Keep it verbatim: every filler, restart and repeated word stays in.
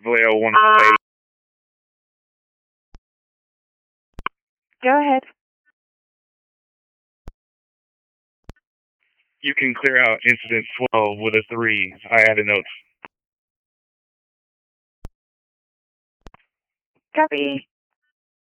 Vallejo one. Uh, go ahead. You can clear out incident twelve with a three. I added notes. Copy.